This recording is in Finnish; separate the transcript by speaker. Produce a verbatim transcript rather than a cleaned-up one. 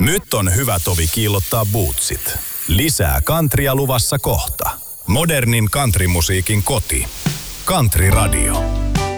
Speaker 1: Nyt on hyvä tovi kiillottaa bootsit. Lisää countrya luvassa kohta. Modernin countrymusiikin koti. Country Radio.